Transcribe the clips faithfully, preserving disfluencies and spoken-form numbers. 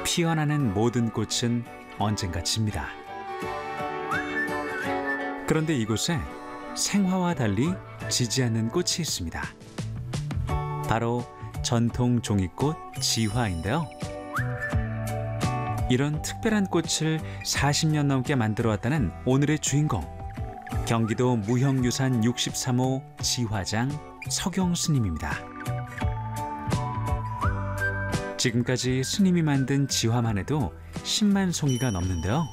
피어나는 모든 꽃은 언젠가 집니다. 그런데 이곳에 생화와 달리 지지 않는 꽃이 있습니다. 바로 전통 종이꽃 지화인데요. 이런 특별한 꽃을 사십 년 넘게 만들어왔다는 오늘의 주인공, 경기도 무형유산 육십삼 호 지화장 석용 스님입니다. 지금까지 스님이 만든 지화만 해도 십만 송이가 넘는데요.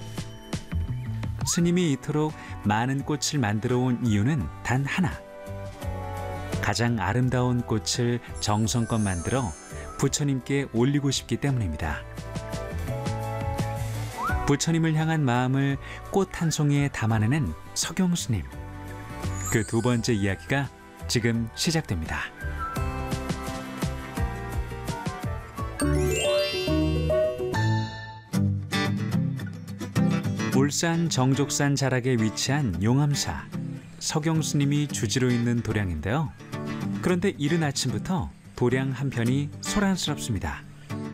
스님이 이토록 많은 꽃을 만들어 온 이유는 단 하나. 가장 아름다운 꽃을 정성껏 만들어 부처님께 올리고 싶기 때문입니다. 부처님을 향한 마음을 꽃 한 송이에 담아내는 석용 스님. 그 두 번째 이야기가 지금 시작됩니다. 울산 정족산 자락에 위치한 용암사, 석용 스님이 주지로 있는 도량인데요. 그런데 이른 아침부터 도량 한편이 소란스럽습니다.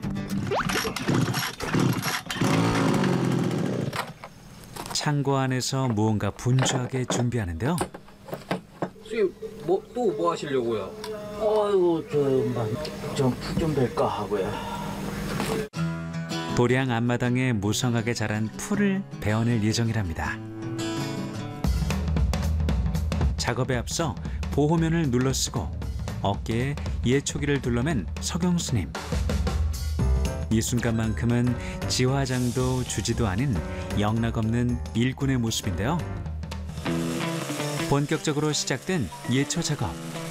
창고 안에서 무언가 분주하게 준비하는데요. 선생님, 뭐, 또 뭐 하시려고요? 아이고, 좀푹좀 뵐까 하고요. 도량 앞마당에 무성하게 자란 풀을 베어낼 예정이랍니다. 작업에 앞서 보호면을 눌러쓰고 어깨에 예초기를 둘러맨 석용 스님. 이 순간만큼은 지화장도 주지도 아닌 영락없는 일꾼의 모습인데요. 본격적으로 시작된 예초 작업.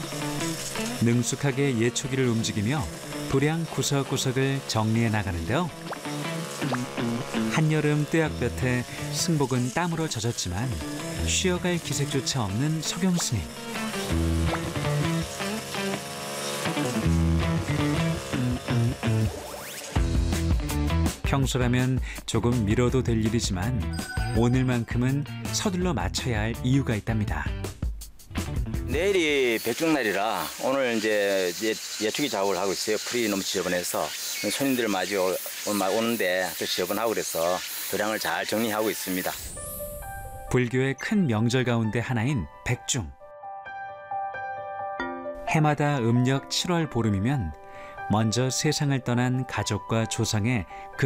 능숙하게 예초기를 움직이며 도량 구석구석을 정리해 나가는데요. 한여름 뙤약볕에 승복은 땀으로 젖었지만 쉬어갈 기색조차 없는 석용 스님. 평소라면 조금 미뤄도 될 일이지만 오늘만큼은 서둘러 마쳐야 할 이유가 있답니다. 내일이 백중날이라 오늘 이제 예초기 작업을 하고 있어요. 풀이 너무 지저분해서 손님들 맞이 오는데 또 지저분하고 그래서 도량을 잘 정리하고 있습니다. 불교의 큰 명절 가운데 하나인 백중. 해마다 음력 칠월 보름이면 먼저 세상을 떠난 가족과 조상의 그